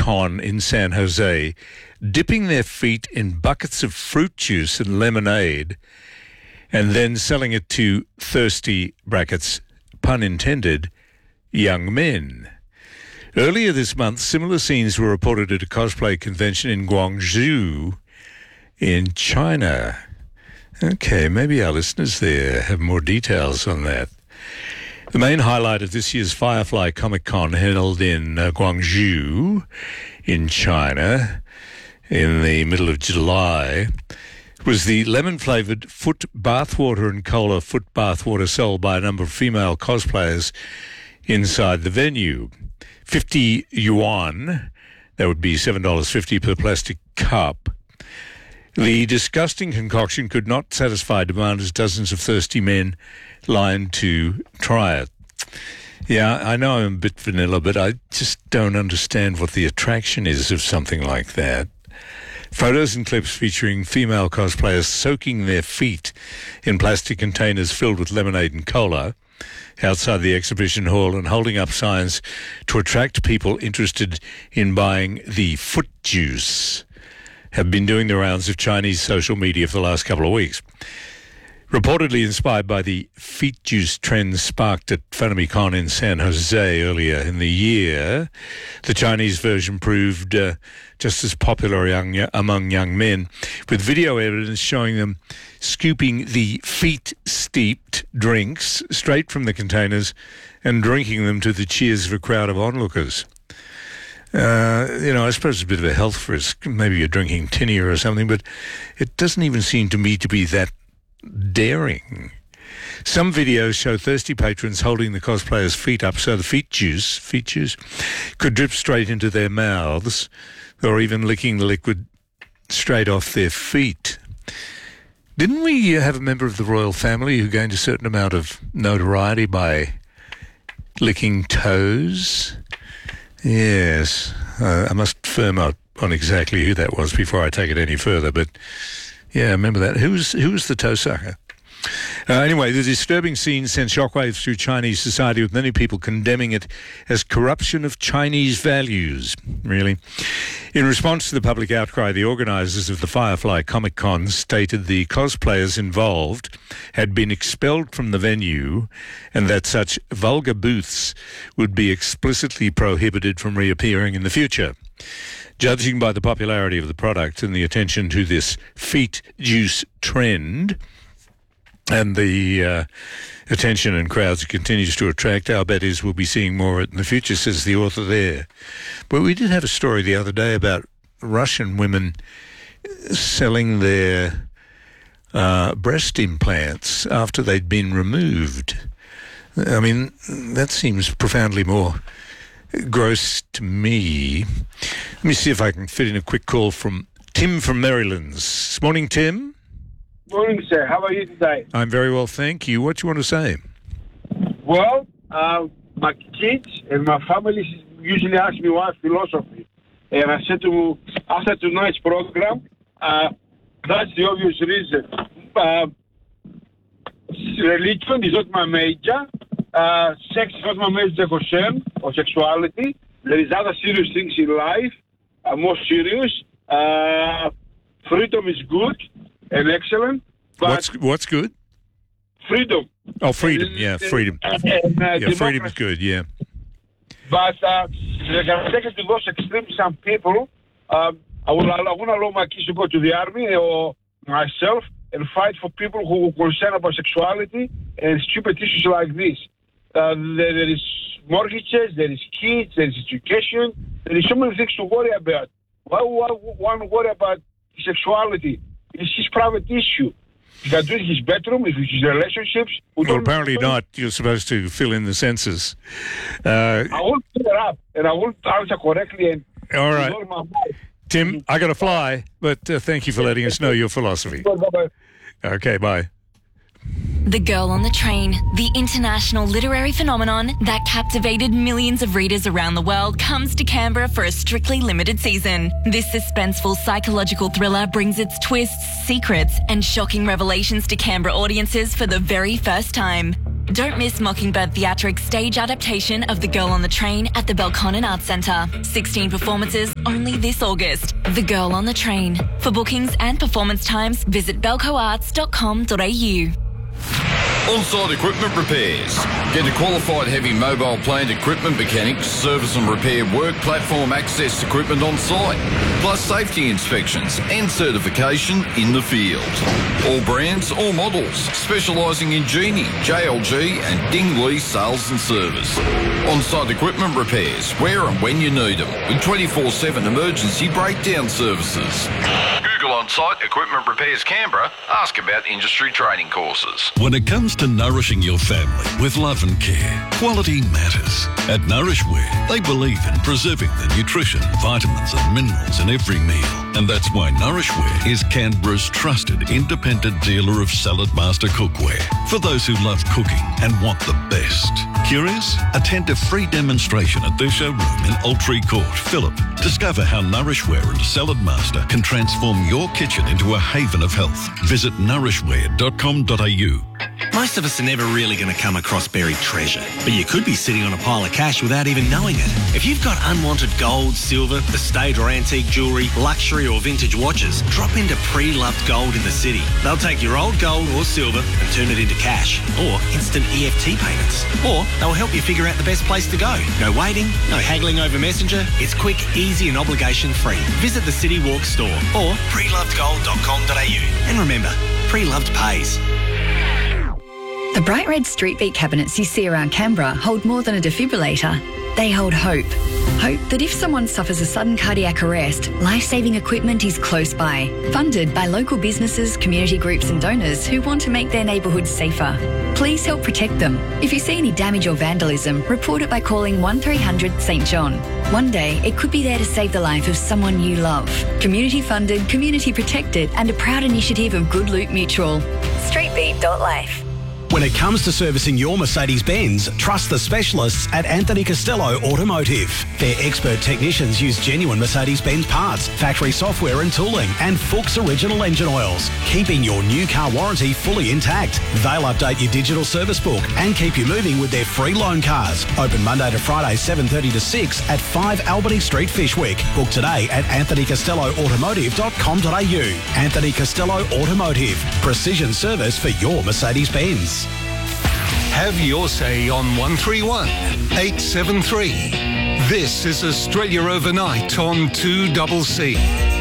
Con in San Jose, dipping their feet in buckets of fruit juice and lemonade, and then selling it to thirsty, brackets, pun intended, young men. Earlier this month, similar scenes were reported at a cosplay convention in Guangzhou in China. Okay, maybe our listeners there have more details on that. The main highlight of this year's Firefly Comic Con, held in Guangzhou in China in the middle of July, was the lemon-flavoured foot bathwater and cola foot bathwater sold by a number of female cosplayers inside the venue. 50 yuan, that would be $7.50 per plastic cup. The disgusting concoction could not satisfy demand as dozens of thirsty men lined to try it. Yeah, I know I'm a bit vanilla, but I just don't understand what the attraction is of something like that. Photos and clips featuring female cosplayers soaking their feet in plastic containers filled with lemonade and cola outside the exhibition hall and holding up signs to attract people interested in buying the foot juice have been doing the rounds of Chinese social media for the last couple of weeks. Reportedly inspired by the feet juice trend sparked at FunameCon in San Jose earlier in the year, the Chinese version proved just as popular among young men, with video evidence showing them scooping the feet-steeped drinks straight from the containers and drinking them to the cheers of a crowd of onlookers. I suppose it's a bit of a health risk. Maybe you're drinking tinea or something, but it doesn't even seem to me to be that daring. Some videos show thirsty patrons holding the cosplayers' feet up so the feet juice could drip straight into their mouths, or even licking the liquid straight off their feet. Didn't we have a member of the royal family who gained a certain amount of notoriety by licking toes? Yes, I must firm up on exactly who that was before I take it any further, but yeah, I remember that. Who was the toe sucker? Anyway, the disturbing scene sent shockwaves through Chinese society, with many people condemning it as corruption of Chinese values, really. In response to the public outcry, the organisers of the Firefly Comic Con stated the cosplayers involved had been expelled from the venue and that such vulgar booths would be explicitly prohibited from reappearing in the future. Judging by the popularity of the product and the attention to this feet juice trend, and the attention and crowds it continues to attract, our bet is we'll be seeing more of it in the future, says the author there. But we did have a story the other day about Russian women selling their breast implants after they'd been removed. I mean, that seems profoundly more gross to me. Let me see if I can fit in a quick call from Tim from Marylands. Morning, Tim. Morning, sir. How are you today? I'm very well, thank you. What do you want to say? Well, my kids and my family usually ask me why philosophy. And I said after tonight's program, that's the obvious reason. Religion is not my major. Sex is not my major concern, or sexuality. There is other serious things in life, more serious. Freedom is good and excellent. But what's good? Freedom. Oh, freedom. Yeah, freedom. Freedom is good. Yeah. But they're going to take it to those extremes. Some people, I won't allow my kids to go to the army or myself and fight for people who are concerned about sexuality and stupid issues like this. There is mortgages, there is kids, there is education. There is so many things to worry about. Why one worry about sexuality? It's his private issue. He can do it in his bedroom, if it's his relationships. Well, apparently not. You're supposed to fill in the census. I will fill it up, and I will answer correctly. And all right. Tim, I got to fly, but thank you for letting us know your philosophy. Bye-bye. Okay, bye. The Girl on the Train, the international literary phenomenon that captivated millions of readers around the world, comes to Canberra for a strictly limited season. This suspenseful psychological thriller brings its twists, secrets, and shocking revelations to Canberra audiences for the very first time. Don't miss Mockingbird Theatrics' stage adaptation of The Girl on the Train at the Belconnen Arts Centre. 16 performances only this August. The Girl on the Train. For bookings and performance times, visit belcoarts.com.au. On-site equipment repairs. Get a qualified heavy mobile plant equipment mechanic to service and repair work platform access equipment on site, plus safety inspections and certification in the field. All brands, all models, specialising in Genie, JLG and Dingley sales and service. On-site equipment repairs, where and when you need them, with 24/7 emergency breakdown services. Google On-Site Equipment Repairs Canberra. Ask about industry training courses. When it comes to nourishing your family with love and care, quality matters. At Nourishware, they believe in preserving the nutrition, vitamins and minerals in every meal. And that's why Nourishware is Canberra's trusted independent dealer of Salad Master cookware. For those who love cooking and want the best. Curious? Attend a free demonstration at their showroom in Altree Court, Phillip. Discover how Nourishware and Salad Master can transform your kitchen into a haven of health. Visit nourishware.com.au. Most of us are never really going to come across buried treasure, but you could be sitting on a pile of cash without even knowing it. If you've got unwanted gold, silver, estate or antique jewellery, luxury or vintage watches, drop into Pre-Loved Gold in the city. They'll take your old gold or silver and turn it into cash or instant EFT payments. Or they'll help you figure out the best place to go. No waiting, no haggling over Messenger. It's quick, easy and obligation free. Visit the City Walk store or prelovedgold.com.au. And remember, Pre-Loved pays. The bright red street beat cabinets you see around Canberra hold more than a defibrillator. They hold hope. Hope that if someone suffers a sudden cardiac arrest, life-saving equipment is close by. Funded by local businesses, community groups and donors who want to make their neighbourhoods safer. Please help protect them. If you see any damage or vandalism, report it by calling 1300 St John. One day, it could be there to save the life of someone you love. Community funded, community protected and a proud initiative of Good Loop Mutual. Streetbeat.life. When it comes to servicing your Mercedes-Benz, trust the specialists at Anthony Costello Automotive. Their expert technicians use genuine Mercedes-Benz parts, factory software and tooling, and Fuchs original engine oils, keeping your new car warranty fully intact. They'll update your digital service book and keep you moving with their free loan cars. Open Monday to Friday, 7:30 to 6 at 5 Albany Street, Fishwick. Book today at anthonycostelloautomotive.com.au. Anthony Costello Automotive. Precision service for your Mercedes-Benz. Have your say on 131 873. This is Australia Overnight on 2CC.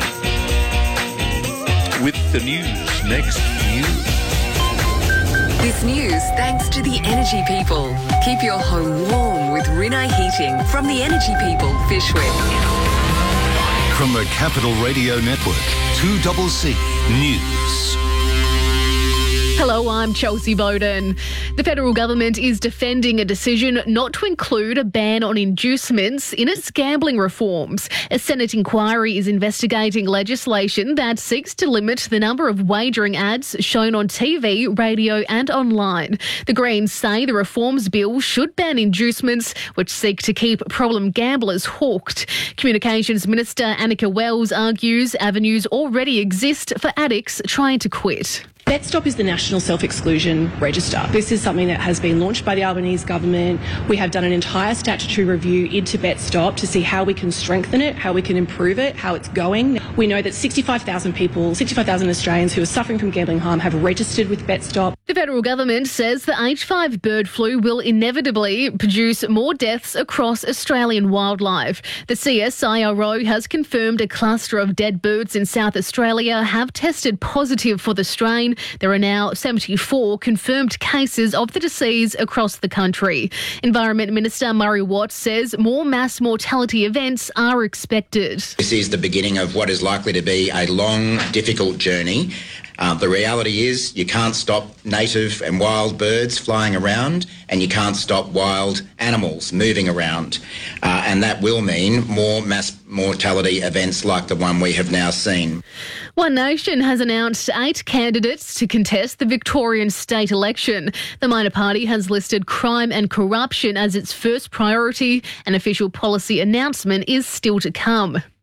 With the news next for you. This news thanks to the Energy People. Keep your home warm with Rinnai Heating from the Energy People, Fishwick. From the Capital Radio Network, 2CC News. Hello, I'm Chelsea Bowden. The federal government is defending a decision not to include a ban on inducements in its gambling reforms. A Senate inquiry is investigating legislation that seeks to limit the number of wagering ads shown on TV, radio and online. The Greens say the reforms bill should ban inducements, which seek to keep problem gamblers hooked. Communications Minister Annika Wells argues avenues already exist for addicts trying to quit. BetStop is the National Self-Exclusion Register. This is something that has been launched by the Albanese government. We have done an entire statutory review into BetStop to see how we can strengthen it, how we can improve it, how it's going. We know that 65,000 people, 65,000 Australians who are suffering from gambling harm have registered with BetStop. The federal government says the H5 bird flu will inevitably produce more deaths across Australian wildlife. The CSIRO has confirmed a cluster of dead birds in South Australia have tested positive for the strain. There are now 74 confirmed cases of the disease across the country. Environment Minister Murray Watt says more mass mortality events are expected. This is the beginning of what is likely to be a long, difficult journey. The reality is you can't stop native and wild birds flying around and you can't stop wild animals moving around. And that will mean more mass mortality events like the one we have now seen. One Nation has announced 8 candidates to contest the Victorian state election. The minor party has listed crime and corruption as its first priority. An official policy announcement is still to come.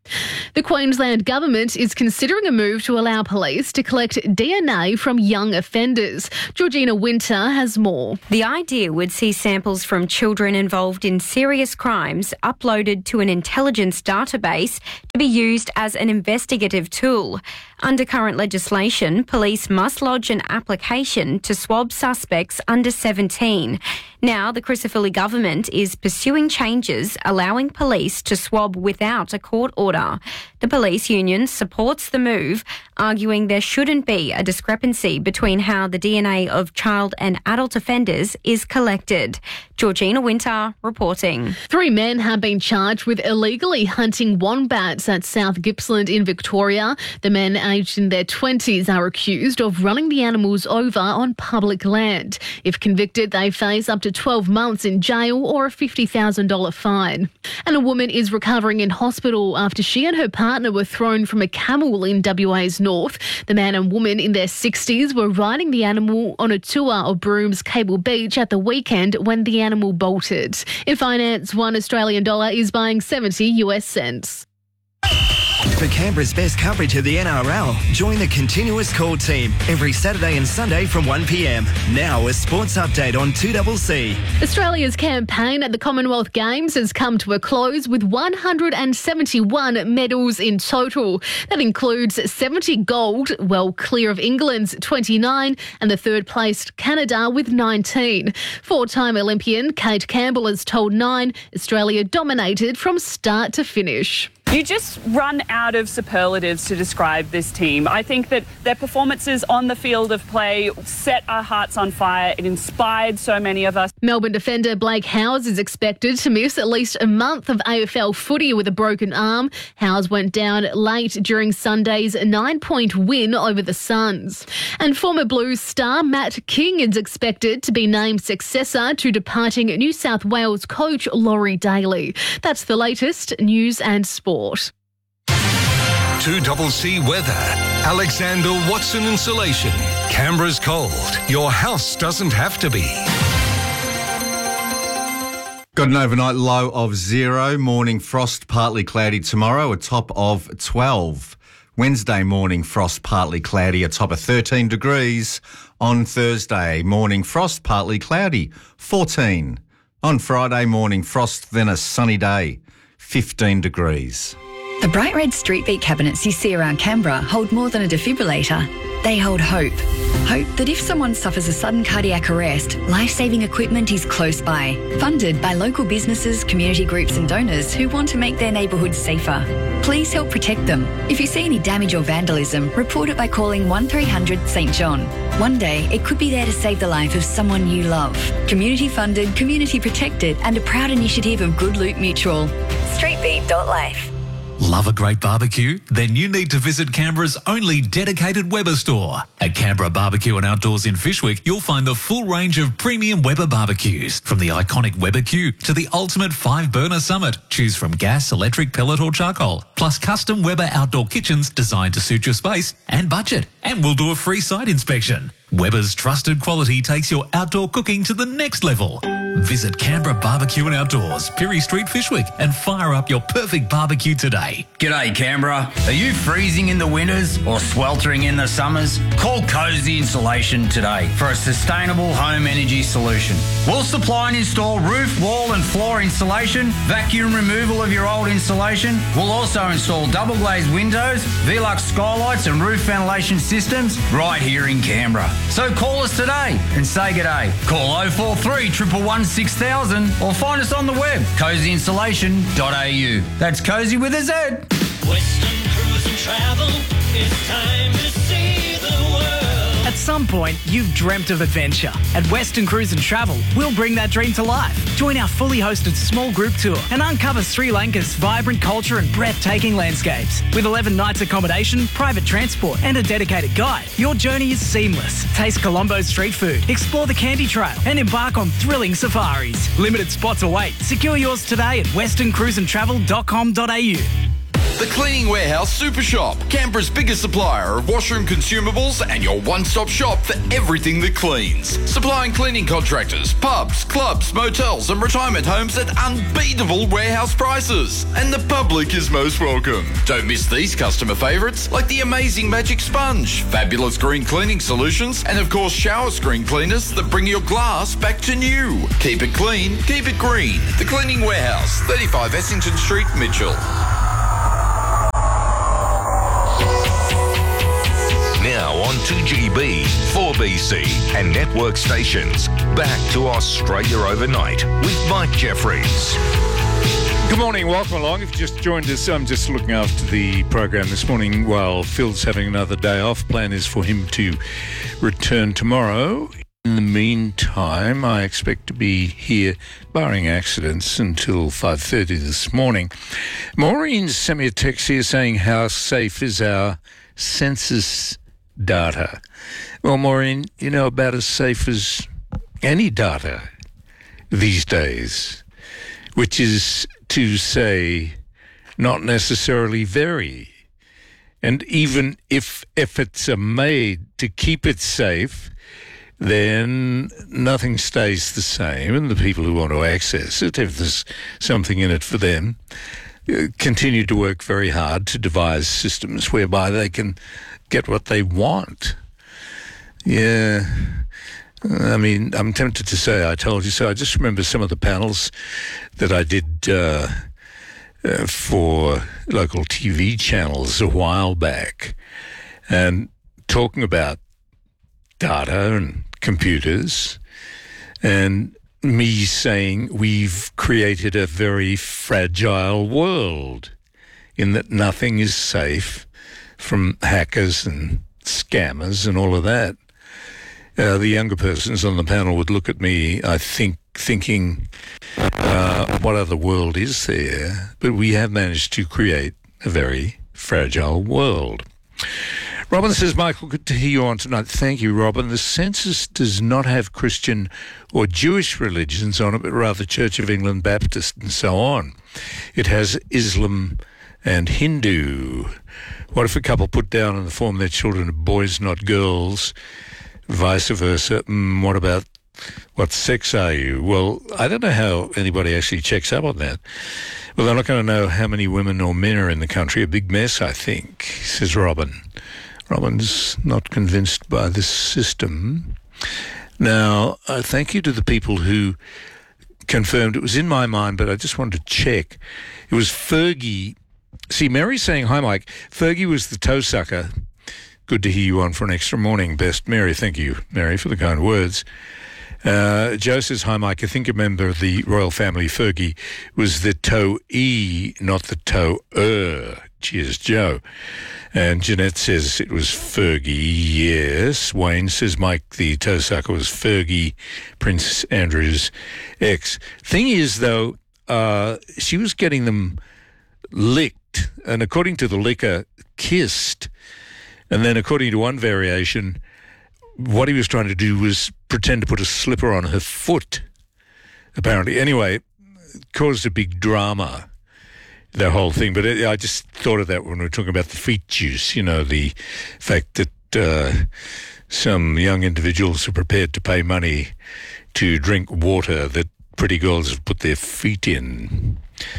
The Queensland Government is considering a move to allow police to collect DNA from young offenders. Georgina Winter has more. The idea would see samples from children involved in serious crimes uploaded to an intelligence database to be used as an investigative tool. Under current legislation, police must lodge an application to swab suspects under 17. Now, the Crisafulli government is pursuing changes allowing police to swab without a court order. The police union supports the move, arguing there shouldn't be a discrepancy between how the DNA of child and adult offenders is collected. Georgina Winter reporting. 3 men have been charged with illegally hunting wombats at South Gippsland in Victoria. The men aged in their 20s are accused of running the animals over on public land. If convicted, they face up to 12 months in jail or a $50,000 fine. And a woman is recovering in hospital after she and her partner were thrown from a camel in WA's north. The man and woman in their 60s were riding the animal on a tour of Broom's Cable Beach at the weekend when the animal bolted. In finance, $1 Australian is buying 70 US cents. For Canberra's best coverage of the NRL, join the Continuous Call team every Saturday and Sunday from 1 p.m. Now a sports update on 2CC. Australia's campaign at the Commonwealth Games has come to a close with 171 medals in total. That includes 70 gold, well clear of England's 29, and the third-placed Canada with 19. 4-time Olympian Kate Campbell has told Nine Australia dominated from start to finish. You just run out of superlatives to describe this team. I think that their performances on the field of play set our hearts on fire. It inspired so many of us. Melbourne defender Blake Howes is expected to miss at least a month of AFL footy with a broken arm. Howes went down late during Sunday's 9-point win over the Suns. And former Blues star Matt King is expected to be named successor to departing New South Wales coach Laurie Daly. That's the latest news and sport. 2CC Weather. Alexander Watson Insulation. Canberra's cold. Your house doesn't have to be. Got an overnight low of 0. Morning frost, partly cloudy tomorrow, a top of 12. Wednesday morning frost, partly cloudy, a top of 13 degrees. On Thursday, morning frost, partly cloudy, 14. On Friday, morning frost, then a sunny day, 15 degrees. The bright red street beat cabinets you see around Canberra hold more than a defibrillator. They hold hope. Hope that if someone suffers a sudden cardiac arrest, life-saving equipment is close by. Funded by local businesses, community groups and donors who want to make their neighbourhoods safer. Please help protect them. If you see any damage or vandalism, report it by calling 1300 St John. One day, it could be there to save the life of someone you love. Community funded, community protected and a proud initiative of Good Loot Mutual. Streetbeat.life. Love a great barbecue? Then you need to visit Canberra's only dedicated Weber store. At Canberra Barbecue and Outdoors in Fyshwick, you'll find the full range of premium Weber barbecues. From the iconic Weber Q to the ultimate 5-burner Summit. Choose from gas, electric, pellet or charcoal. Plus custom Weber outdoor kitchens designed to suit your space and budget. And we'll do a free site inspection. Weber's trusted quality takes your outdoor cooking to the next level. Visit Canberra Barbecue and Outdoors, Pirie Street, Fyshwick, and fire up your perfect barbecue today. G'day Canberra. Are you freezing in the winters or sweltering in the summers? Call Cozy Insulation today for a sustainable home energy solution. We'll supply and install roof, wall and floor insulation, vacuum removal of your old insulation. We'll also install double glazed windows, Velux skylights and roof ventilation systems right here in Canberra. So call us today and say g'day. Call 043 111 6000 or find us on the web, cozyinsulation.au. That's cozy with a Z. Western Cruise and Travel, it's time to see the world. At some point, you've dreamt of adventure. At Western Cruise and Travel, we'll bring that dream to life. Join our fully hosted small group tour and uncover Sri Lanka's vibrant culture and breathtaking landscapes. With 11 nights accommodation, private transport and a dedicated guide, your journey is seamless. Taste Colombo's street food, explore the Candy Trail and embark on thrilling safaris. Limited spots await. Secure yours today at westerncruiseandtravel.com.au. The Cleaning Warehouse Super Shop, Canberra's biggest supplier of washroom consumables and your one-stop shop for everything that cleans. Supplying cleaning contractors, pubs, clubs, motels and retirement homes at unbeatable warehouse prices. And the public is most welcome. Don't miss these customer favourites like the amazing Magic Sponge, fabulous green cleaning solutions and of course shower screen cleaners that bring your glass back to new. Keep it clean, keep it green. The Cleaning Warehouse, 35 Essington Street, Mitchell. Now on 2GB, 4BC and network stations. Back to Australia Overnight with Mike Jeffries. Good morning, welcome along. If you just joined us, I'm just looking after the program this morning while Phil's having another day off. Plan is for him to return tomorrow. In the meantime, I expect to be here, barring accidents, until 5:30 this morning. Maureen sent me a text here saying, how safe is our census data? Well, Maureen, you know, about as safe as any data these days, which is to say not necessarily very. And even if efforts are made to keep it safe, then nothing stays the same, and the people who want to access it, if there's something in it for them, continue to work very hard to devise systems whereby they can get what they want. Yeah. I mean, I'm tempted to say I told you so. I just remember some of the panels that I did for local TV channels a while back, and talking about data and computers, and me saying we've created a very fragile world in that nothing is safe from hackers and scammers and all of that. The younger persons on the panel would look at me, I think, thinking, what other world is there? But we have managed to create a very fragile world. Robin says, Michael, good to hear you on tonight. Thank you, Robin. The census does not have Christian or Jewish religions on it, but rather Church of England, Baptist, and so on. It has Islam and Hindu. What if a couple put down on the form their children are boys, not girls, vice versa? What about what sex are you? Well, I don't know how anybody actually checks up on that. Well, they're not going to know how many women or men are in the country. A big mess, I think, says Robin. Robin's not convinced by this system. Now, thank you to the people who confirmed. It was in my mind, but I just wanted to check. It was Fergie. See, Mary's saying, hi, Mike. Fergie was the toe sucker. Good to hear you on for an extra morning, best Mary. Thank you, Mary, for the kind words. Joe says, hi, Mike. I think a member of the royal family, Fergie, was the toe-e, not the toe-er. Cheers, Joe. And Jeanette says it was Fergie, yes. Wayne says, Mike, the toe sucker was Fergie, Prince Andrew's ex. Thing is, though, she was getting them licked, and according to the licker, kissed. And then according to one variation, what he was trying to do was pretend to put a slipper on her foot, apparently. Anyway, it caused a big drama, the whole thing. But I just thought of that when we were talking about the feet juice, you know, the fact that some young individuals are prepared to pay money to drink water that pretty girls have put their feet in.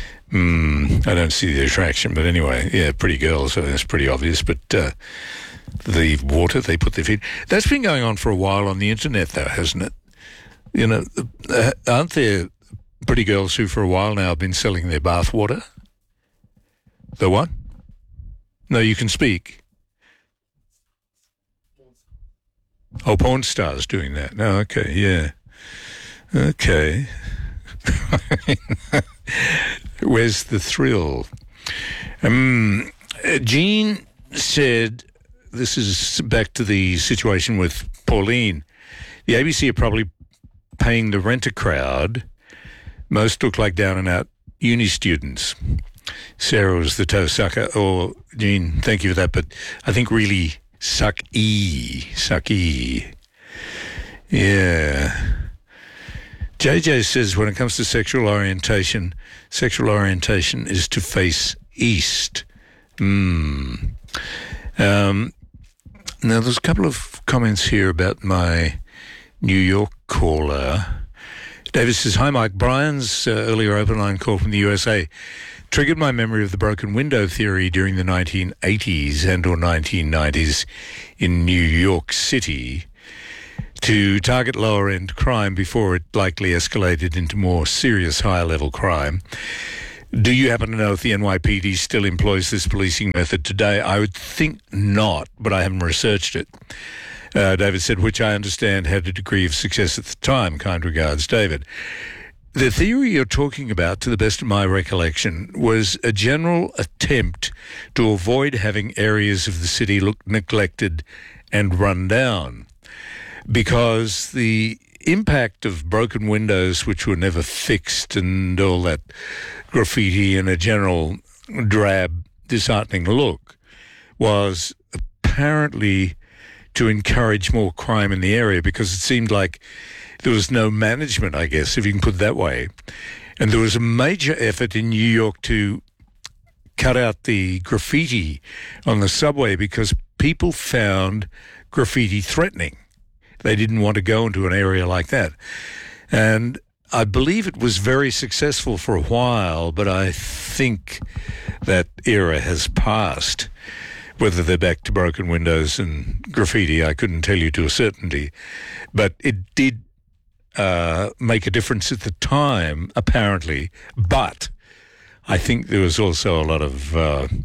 I don't see the attraction, but anyway, yeah, pretty girls, so that's pretty obvious. But the water they put their feet, that's been going on for a while on the internet, though, hasn't it? You know, aren't there pretty girls who for a while now have been selling their bath water? The what? No, you can speak. Oh, porn stars doing that. No, okay, yeah. Okay. Where's the thrill? Jean said, this is back to the situation with Pauline. The ABC are probably paying the rent-a-crowd. Most look like down-and-out uni students. Sarah was the toe sucker. Or, Jean, thank you for that, but I think really sucky. Yeah. JJ says when it comes to sexual orientation is to face east, Now, there's a couple of comments here about my New York caller. David says, hi, Mike. Brian's earlier open line call from the USA triggered my memory of the broken window theory during the 1980s and or 1990s in New York City to target lower-end crime before it likely escalated into more serious higher-level crime. Do you happen to know if the NYPD still employs this policing method today? I would think not, but I haven't researched it. David said, which I understand had a degree of success at the time. Kind regards, David. The theory you're talking about, to the best of my recollection, was a general attempt to avoid having areas of the city look neglected and run down, because the impact of broken windows which were never fixed and all that graffiti and a general drab, disheartening look was apparently to encourage more crime in the area, because it seemed like there was no management, I guess, if you can put it that way. And there was a major effort in New York to cut out the graffiti on the subway because people found graffiti threatening. They didn't want to go into an area like that. And I believe it was very successful for a while, but I think that era has passed. Whether they're back to broken windows and graffiti, I couldn't tell you to a certainty. But it did make a difference at the time, apparently. But I think there was also a lot of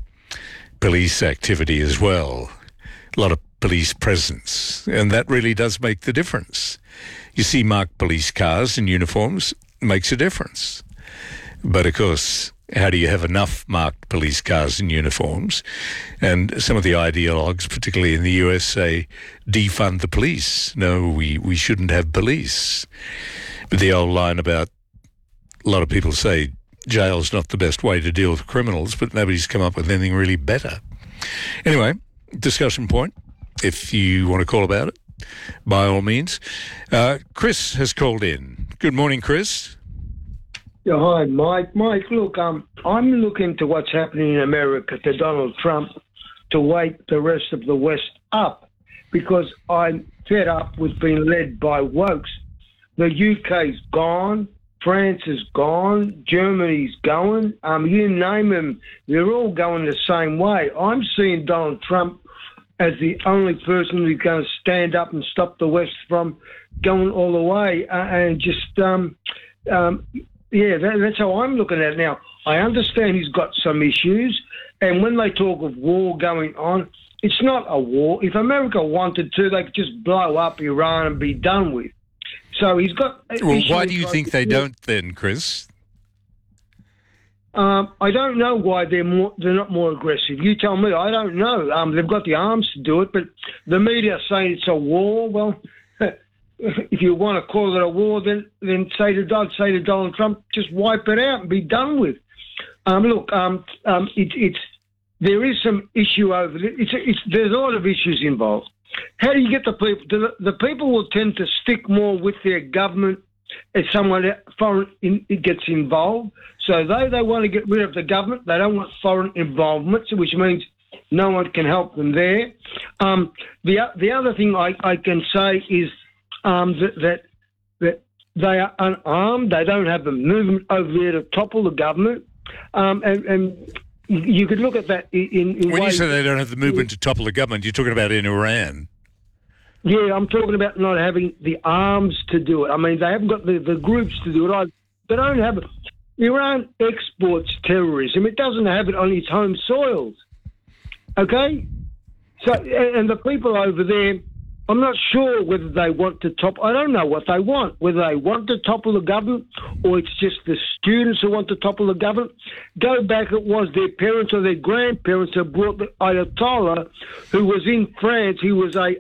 police activity as well, a lot of police presence, and that really does make the difference. You see marked police cars and uniforms, makes a difference. But, of course, how do you have enough marked police cars and uniforms? And some of the ideologues, particularly in the US, say, defund the police. No, we shouldn't have police. But the old line about, a lot of people say, jail's not the best way to deal with criminals, but nobody's come up with anything really better. Anyway, discussion point. If you want to call about it, by all means. Chris has called in. Good morning, Chris. Yeah, hi, Mike. Mike, look, I'm looking to what's happening in America to Donald Trump to wake the rest of the West up, because I'm fed up with being led by wokes. The UK's gone, France is gone, Germany's going. You name them, they're all going the same way. I'm seeing Donald Trump as the only person who's going to stand up and stop the West from going all the way. That's how I'm looking at it now. I understand he's got some issues, and when they talk of war going on, it's not a war. If America wanted to, they could just blow up Iran and be done with. So he's got... Well, why do you think they don't then, Chris? I don't know why they're not more aggressive. You tell me. I don't know. They've got the arms to do it, but the media saying it's a war. Well, if you want to call it a war, then say to Donald Trump, just wipe it out and be done with. There is some issue over it. There's a lot of issues involved. How do you get the people? The people will tend to stick more with their government as someone foreign gets involved. So though they want to get rid of the government, they don't want foreign involvement, which means no one can help them there. The other thing I can say is that they are unarmed. They don't have the movement over there to topple the government. And you could look at that in when ways... you say they don't have the movement to topple the government, you're talking about in Iran. Yeah, I'm talking about not having the arms to do it. I mean, they haven't got the groups to do it. They don't have it. Iran exports terrorism. It doesn't have it on its home soils. Okay? So, and the people over there, I'm not sure whether they want to topple. I don't know what they want, whether they want to topple the government or it's just the students who want to topple the government. Go back, it was their parents or their grandparents who brought the Ayatollah, who was in France. He was he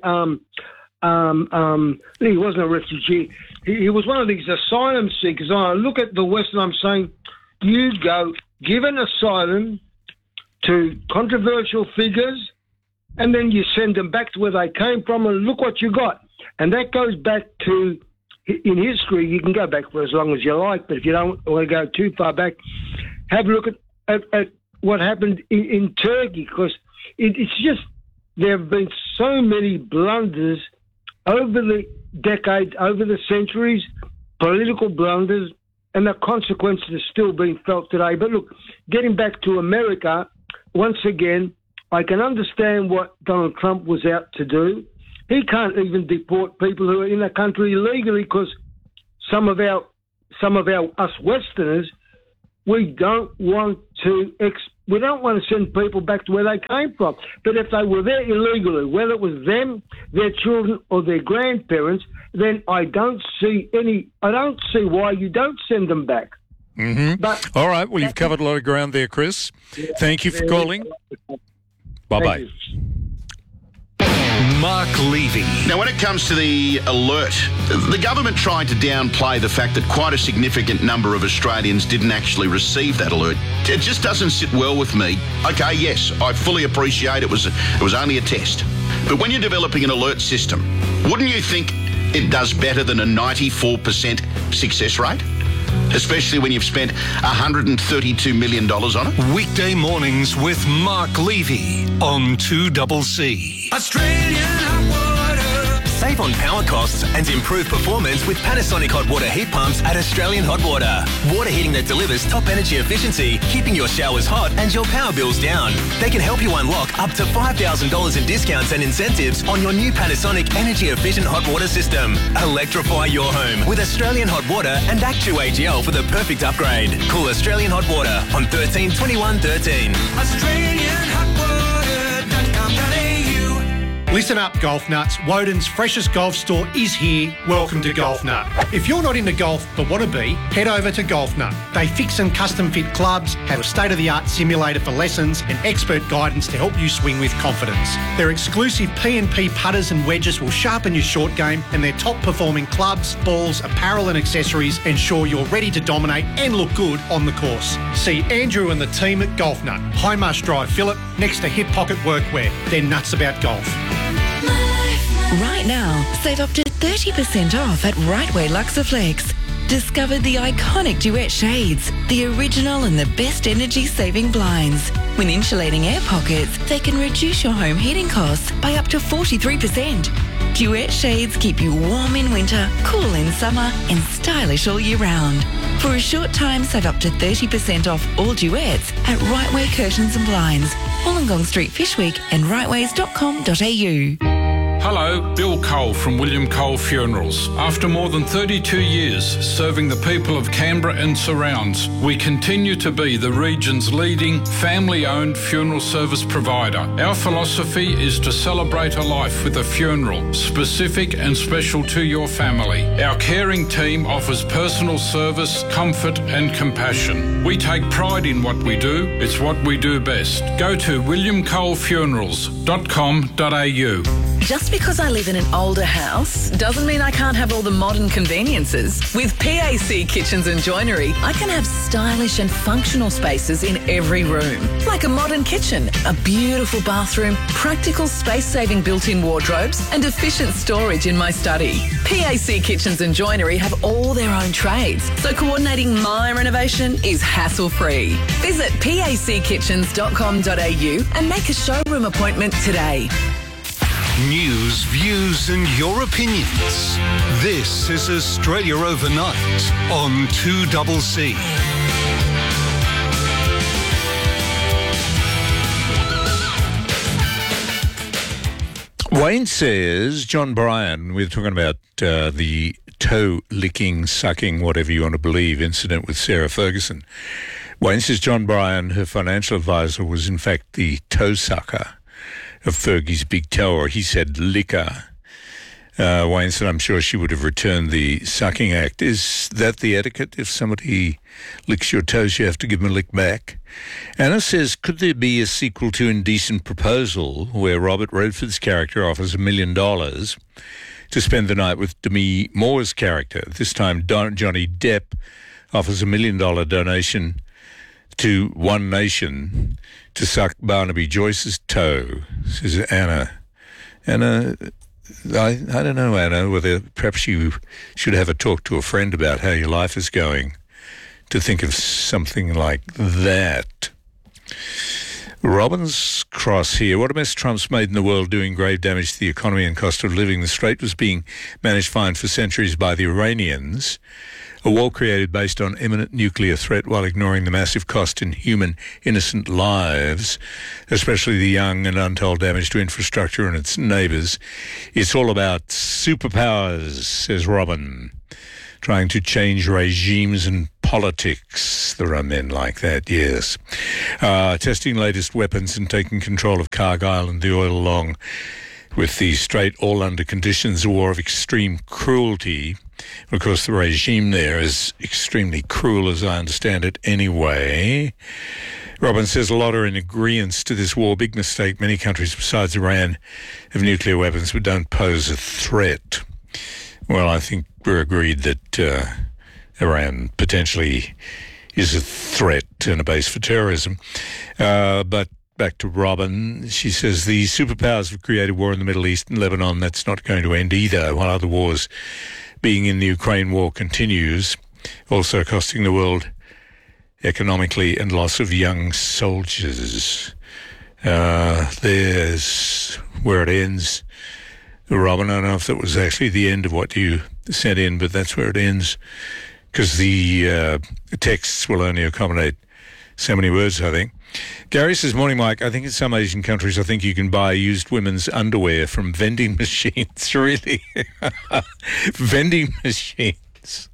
wasn't a refugee. He was one of these asylum seekers. I look at the West and I'm saying, you go give an asylum to controversial figures, and then you send them back to where they came from, and look what you got. And that goes back to, in history, you can go back for as long as you like, but if you don't want to go too far back, have a look at what happened in Turkey, because it's just there have been so many blunders over the decades, over the centuries, political blunders, and the consequences are still being felt today. But look, getting back to America, once again, I can understand what Donald Trump was out to do. He can't even deport people who are in the country illegally, because some of us Westerners, we don't want to send people back to where they came from. But if they were there illegally, whether it was them, their children, or their grandparents, then I don't see why you don't send them back. Mm-hmm. But all right. Well, you've covered a lot of ground there, Chris. Yeah, Thank you for calling. Bye-bye. Mark Levy. Now, when it comes to the alert, the government tried to downplay the fact that quite a significant number of Australians didn't actually receive that alert. It just doesn't sit well with me. Okay, yes, I fully appreciate it was only a test. But when you're developing an alert system, wouldn't you think it does better than a 94% success rate? Especially when you've spent $132 million on it. Weekday mornings with Mark Levy on 2CC. Australian hot water. Save on power costs and improve performance with Panasonic hot water heat pumps at Australian Hot Water. Water heating that delivers top energy efficiency, keeping your showers hot and your power bills down. They can help you unlock up to $5,000 in discounts and incentives on your new Panasonic energy efficient hot water system. Electrify your home with Australian Hot Water and Act2AGL for the perfect upgrade. Call Australian Hot Water on 13 21 13. AustralianHotWater.com.au. Listen up, golf nuts. Woden's freshest golf store is here. Welcome to Golf Nut. If you're not into golf but want to be, head over to Golf Nut. They fix and custom fit clubs, have a state-of-the-art simulator for lessons, and expert guidance to help you swing with confidence. Their exclusive P&P putters and wedges will sharpen your short game, and their top-performing clubs, balls, apparel and accessories ensure you're ready to dominate and look good on the course. See Andrew and the team at Golf Nut, High Marsh Drive, Phillip, next to Hip Pocket Workwear. They're nuts about golf. Right now, save up to 30% off at Rightway Luxaflex. Discover the iconic Duet shades, the original and the best energy-saving blinds. When insulating air pockets, they can reduce your home heating costs by up to 43%. Duet shades keep you warm in winter, cool in summer, and stylish all year round. For a short time, save up to 30% off all Duets at Rightway Curtains and Blinds, Wollongong Street, Fishwick, and rightways.com.au. Hello, Bill Cole from William Cole Funerals. After more than 32 years serving the people of Canberra and surrounds, we continue to be the region's leading family-owned funeral service provider. Our philosophy is to celebrate a life with a funeral, specific and special to your family. Our caring team offers personal service, comfort and compassion. We take pride in what we do. It's what we do best. Go to williamcolefunerals.com.au. Just because I live in an older house doesn't mean I can't have all the modern conveniences. With PAC Kitchens and Joinery, I can have stylish and functional spaces in every room. Like a modern kitchen, a beautiful bathroom, practical space-saving built-in wardrobes and efficient storage in my study. PAC Kitchens and Joinery have all their own trades, so coordinating my renovation is hassle-free. Visit packitchens.com.au and make a showroom appointment today. News, views and your opinions. This is Australia Overnight on 2CC. Wayne says, John Bryan, we're talking about the toe-licking, sucking, whatever you want to believe, incident with Sarah Ferguson. Wayne says John Bryan, her financial advisor, was in fact the toe sucker of Fergie's big toe, or he said liquor. Wayne said, I'm sure she would have returned the sucking act. Is that the etiquette? If somebody licks your toes, you have to give them a lick back? Anna says, could there be a sequel to Indecent Proposal where Robert Redford's character offers $1 million to spend the night with Demi Moore's character? This time, Johnny Depp offers $1 million donation to One Nation to suck Barnaby Joyce's toe, says Anna. Anna, I don't know, Anna, whether perhaps you should have a talk to a friend about how your life is going to think of something like that. Robin's Cross here. What a mess Trump's made in the world, doing grave damage to the economy and cost of living. The strait was being managed fine for centuries by the Iranians. A wall created based on imminent nuclear threat while ignoring the massive cost in human innocent lives, especially the young, and untold damage to infrastructure and its neighbours. It's all about superpowers, says Robin. Trying to change regimes and politics. There are men like that, yes. Testing latest weapons and taking control of Cargill and the oil along with the strait, all under conditions, a war of extreme cruelty. Of course, the regime there is extremely cruel, as I understand it anyway. Robin says a lot are in agreement to this war. Big mistake. Many countries besides Iran have nuclear weapons but don't pose a threat. Well, I think we're agreed that Iran potentially is a threat and a base for terrorism. But back to Robin, she says the superpowers have created war in the Middle East and Lebanon. That's not going to end either, while other wars, being in the Ukraine war, continues, also costing the world economically and loss of young soldiers. There's where it ends. Robin, I don't know if that was actually the end of what you sent in, but that's where it ends, because the texts will only accommodate so many words, I think. Gary says, morning, Mike. I think in some Asian countries, I think you can buy used women's underwear from vending machines. Really? Vending machines.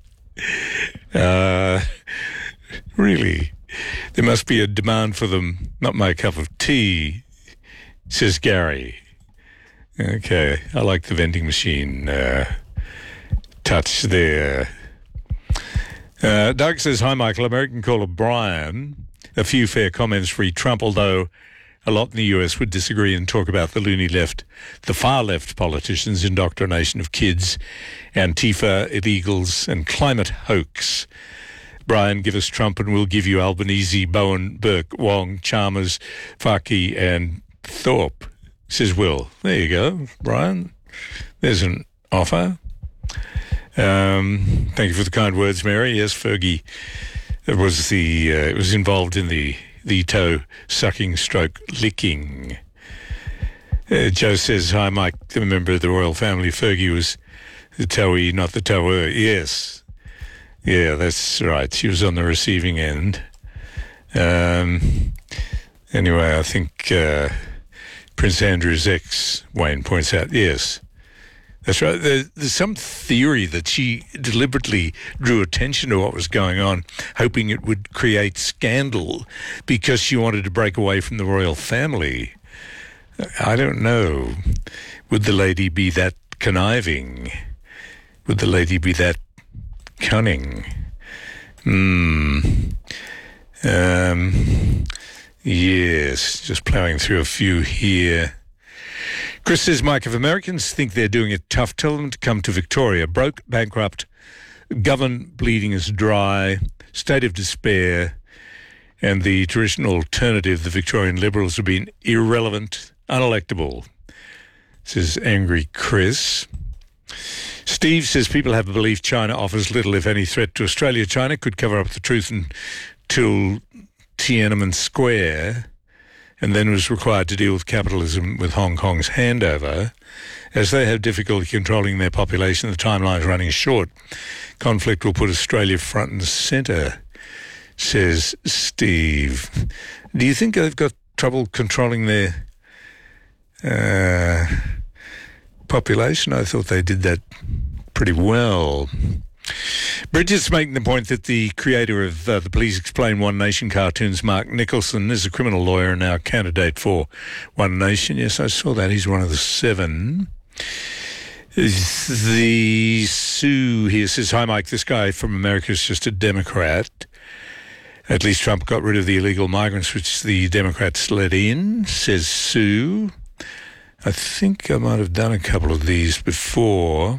Really? There must be a demand for them. Not my cup of tea, says Gary. Okay, I like the vending machine touch there. Doug says, hi, Michael. American caller Brian. A few fair comments for Trump, although a lot in the US would disagree and talk about the loony left, the far left politicians' indoctrination of kids, Antifa, illegals, and climate hoax. Brian, give us Trump and we'll give you Albanese, Bowen, Burke, Wong, Chalmers, Farkey, and Thorpe. Says Will. There you go, Brian. There's an offer. Thank you for the kind words, Mary. Yes, Fergie was involved in the toe sucking stroke licking. Joe says, hi, Mike, a member of the royal family. Fergie was the towee, not the tower. Yes. Yeah, that's right. She was on the receiving end. Anyway, I think Prince Andrew's ex, Wayne points out, yes, that's right. There's some theory that she deliberately drew attention to what was going on, hoping it would create scandal because she wanted to break away from the royal family. I don't know. Would the lady be that conniving? Would the lady be that cunning? Yes, just ploughing through a few here. Chris says, Mike, if Americans think they're doing it tough, tell them to come to Victoria. Broke, bankrupt, government bleeding us dry, state of despair, and the traditional alternative, the Victorian Liberals, have been irrelevant, unelectable, says angry Chris. Steve says, people have a belief China offers little, if any, threat to Australia. China could cover up the truth until Tiananmen Square, and then was required to deal with capitalism with Hong Kong's handover. As they have difficulty controlling their population, the timeline is running short. Conflict will put Australia front and centre, says Steve. Do you think they've got trouble controlling their population? I thought they did that pretty well. Bridget's making the point that the creator of the Please Explain One Nation cartoons, Mark Nicholson, is a criminal lawyer and now a candidate for One Nation. Yes, I saw that. He's one of the 7. The Sue here says, hi, Mike, this guy from America is just a Democrat. At least Trump got rid of the illegal migrants, which the Democrats let in, says Sue. I think I might have done a couple of these before.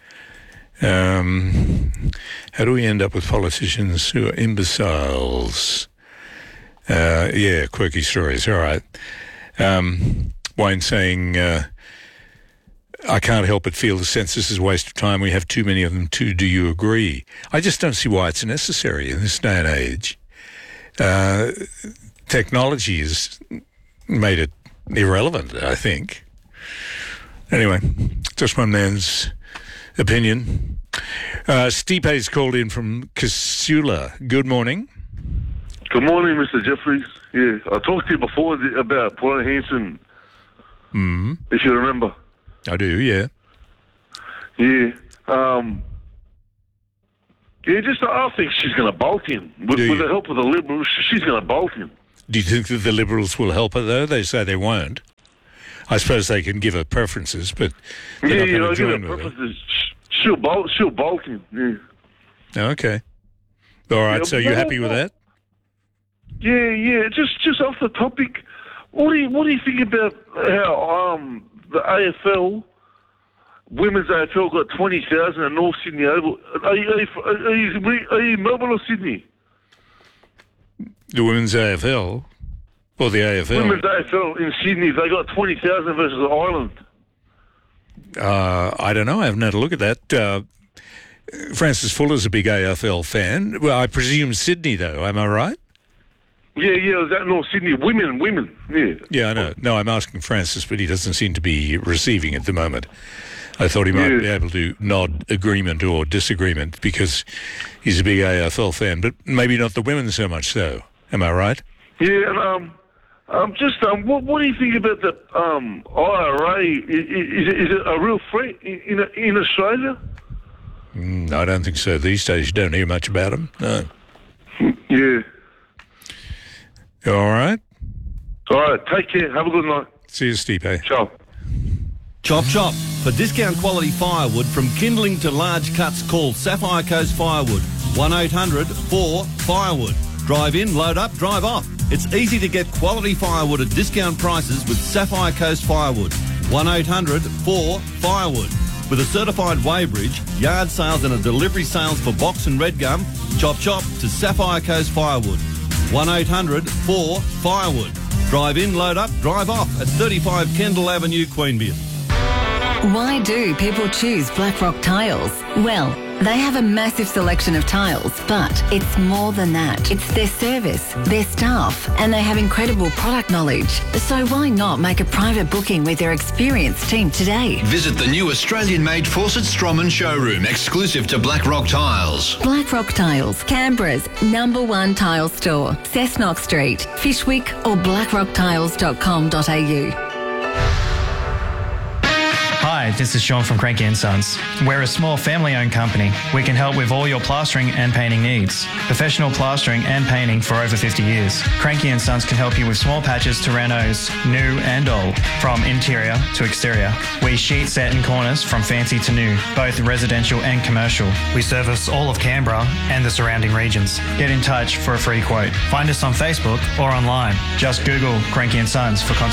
How do we end up with politicians who are imbeciles? Yeah, quirky stories. All right. Wayne saying, I can't help but feel the census is a waste of time. We have too many of them too. Do you agree? I just don't see why it's necessary in this day and age. technology has made it irrelevant, I think. Anyway, just one man's opinion. Stipe's called in from Casula. Good morning. Good morning, Mr. Jeffries. Yeah, I talked to you before about Paula Hanson, if you remember. I do, yeah. Yeah. I think she's going to bolt him. With the help of the Liberals, she's going to bolt him. Do you think that the Liberals will help her, though? They say they won't. I suppose they can give her preferences, but they're not going to join with her. She'll bolt him, yeah. Okay. All right, so you're happy with that? Yeah. Just off the topic, what do you think about how the AFL, women's AFL, got 20,000 at North Sydney Oval? Are you Melbourne or Sydney? The women's AFL? Or the AFL? Women's AFL in Sydney, they got 20,000 versus Ireland. I don't know. I haven't had a look at that. Francis Fuller's a big AFL fan. Well, I presume Sydney, though. Am I right? Yeah, it was at North Sydney. Women, yeah. Yeah, I know. No, I'm asking Francis, but he doesn't seem to be receiving at the moment. I thought he might be able to nod agreement or disagreement because he's a big AFL fan, but maybe not the women so much so. Am I right? Yeah, and what do you think about the IRA? Is it a real threat in Australia? I don't think so. These days you don't hear much about them. No. Yeah. All right. All right. Take care. Have a good night. See you, Stipe. Ciao. Chop Chop. For discount quality firewood from kindling to large cuts, call Sapphire Coast Firewood. 1-800-4-FIREWOOD. Drive in, load up, drive off. It's easy to get quality firewood at discount prices with Sapphire Coast Firewood. 1-800-4-FIREWOOD. With a certified weighbridge, yard sales and a delivery sales for box and red gum, Chop Chop to Sapphire Coast Firewood. 1-800-4-FIREWOOD. Drive in, load up, drive off at 35 Kendall Avenue, Queanbeyan. Why do people choose Blackrock Tiles? Well, they have a massive selection of tiles, but it's more than that. It's their service, their staff, and they have incredible product knowledge. So why not make a private booking with their experienced team today? Visit the new Australian-made Fawcett Stroman showroom exclusive to Blackrock Tiles. Blackrock Tiles, Canberra's #1 tile store. Cessnock Street, Fishwick or blackrocktiles.com.au. Hi, this is Sean from Cranky & Sons. We're a small family-owned company. We can help with all your plastering and painting needs. Professional plastering and painting for over 50 years. Cranky & Sons can help you with small patches to renos, new and old, from interior to exterior. We sheet, set and corners from fancy to new, both residential and commercial. We service all of Canberra and the surrounding regions. Get in touch for a free quote. Find us on Facebook or online. Just Google Cranky & Sons for contact.